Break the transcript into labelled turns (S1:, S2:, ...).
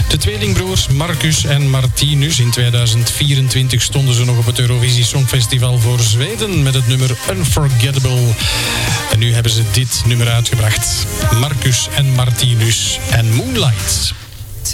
S1: De tweelingbroers Marcus en Martinus. In 2024 stonden ze nog op het Eurovisie Songfestival voor Zweden met het nummer Unforgettable. En nu hebben ze dit nummer uitgebracht. Marcus en Martinus en Moonlight.